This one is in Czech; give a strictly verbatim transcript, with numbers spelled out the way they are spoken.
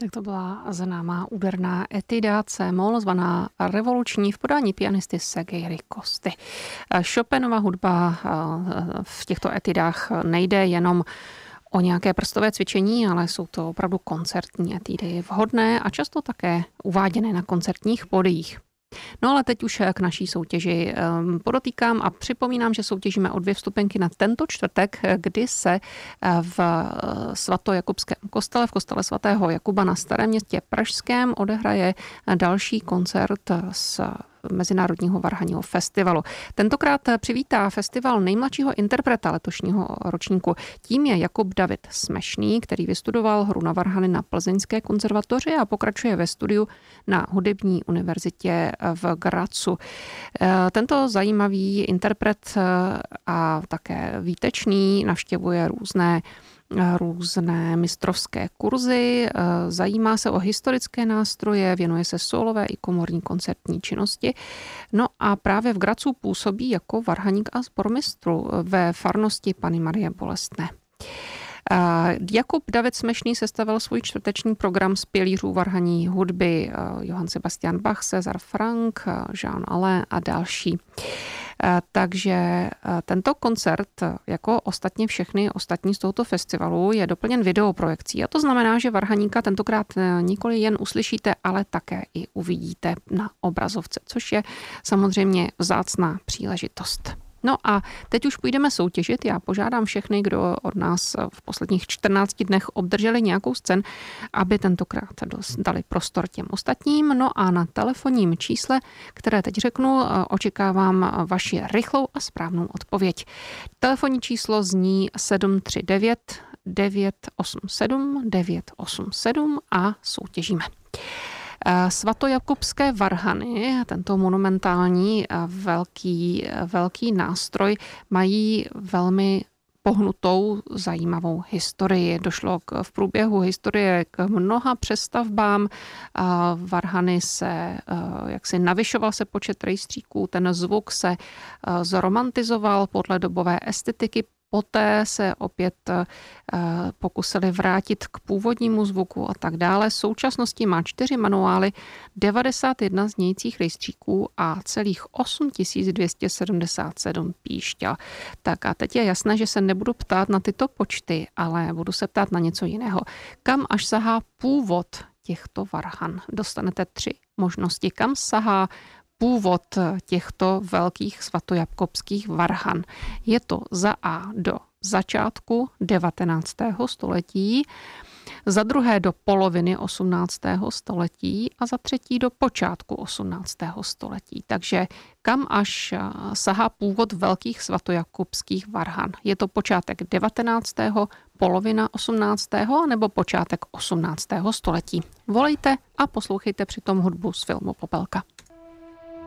Tak to byla známá úderná etida C-moll, zvaná revoluční v podání pianisty Sergeje Kosty. Chopinova hudba v těchto etidách nejde jenom o nějaké prstové cvičení, ale jsou to opravdu koncertní etidy, vhodné a často také uváděné na koncertních pódiích. No ale teď už k naší soutěži podotýkám a připomínám, že soutěžíme o dvě vstupenky na tento čtvrtek, kdy se v svatojakubském kostele, v kostele svatého Jakuba na Starém Městě pražském odehraje další koncert s Mezinárodního varhanního festivalu. Tentokrát přivítá festival nejmladšího interpreta letošního ročníku. Tím je Jakub David Smešný, který vystudoval hru na varhany na Plzeňské konzervatoři a pokračuje ve studiu na Hudební univerzitě v Grazu. Tento zajímavý interpret a také výtečný navštěvuje různé různé mistrovské kurzy, zajímá se o historické nástroje, věnuje se solové i komorní koncertní činnosti. No a právě v Grazu působí jako varhaník a sbormistru ve farnosti Panny Marie Bolestné. Jakub David Smešný sestavil svůj čtvrteční program z pilířů varhaní hudby Johann Sebastian Bach, César Franck, Jean Alain a další. Takže tento koncert, jako ostatně všechny ostatní z tohoto festivalu, je doplněn videoprojekcí. A to znamená, že varhaníka tentokrát nikoli jen uslyšíte, ale také i uvidíte na obrazovce, což je samozřejmě vzácná příležitost. No a teď už půjdeme soutěžit. Já požádám všechny, kdo od nás v posledních čtrnácti dnech obdrželi nějakou scén, aby tentokrát dali prostor těm ostatním. No a na telefonním čísle, které teď řeknu, očekávám vaši rychlou a správnou odpověď. Telefonní číslo zní sedm tři devět devět osm sedm devět osm sedm a soutěžíme. Svatojakubské varhany, tento monumentální velký, velký nástroj, mají velmi pohnutou, zajímavou historii. Došlo k, v průběhu historie k mnoha přestavbám. Varhany se, jaksi navyšoval se počet rejstříků, ten zvuk se zromantizoval podle dobové estetiky. Poté se opět pokusili vrátit k původnímu zvuku a tak dále. V současnosti má čtyři manuály, devadesát jedna znějících rejstříků a celých osm tisíc dvě stě sedmdesát sedm píšťal. Tak a teď je jasné, že se nebudu ptát na tyto počty, ale budu se ptát na něco jiného. Kam až sahá původ těchto varhan? Dostanete tři možnosti. Kam sahá původ těchto velkých svatojakubských varhan? Je to za A do začátku devatenáctého století, za druhé do poloviny osmnáctého století a za třetí do počátku osmnáctého století. Takže kam až sahá původ velkých svatojakubských varhan? Je to počátek devatenáctého, polovina osmnáctého nebo počátek osmnáctého století? Volejte a poslouchejte přitom hudbu z filmu Popelka.